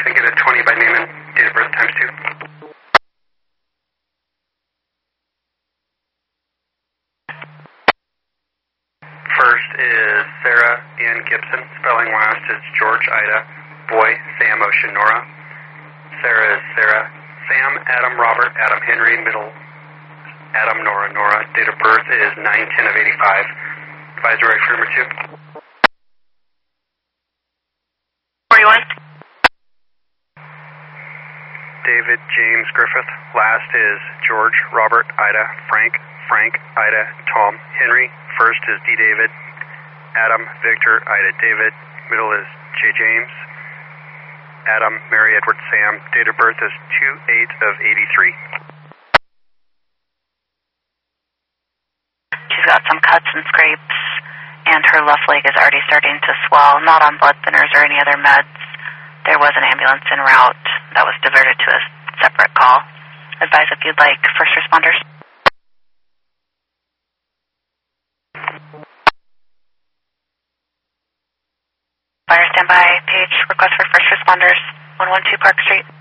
and get a 20 by Neiman, date of birth times 2. First is Sarah Ann Gibson. Spelling last is George Ida, boy Sam Ocean Nora. Sarah is Sarah. Sam Adam Robert Adam Henry, middle Adam Nora Nora. Date of birth is 9/10 of 85. Advisory affirmative. 41. David James Griffith. Last is George Robert Ida Frank Ida Tom Henry. First is D. David Adam Victor Ida David. Middle is J. James Adam Mary Edward Sam. Date of birth is 2/8 of 83. She's got some cuts and scrapes, and her left leg is already starting to swell, not on blood thinners or any other meds. There was an ambulance en route that was diverted to a separate call. Advise if you'd like first responders. Fire standby, page, request for first responders, 112 Park Street.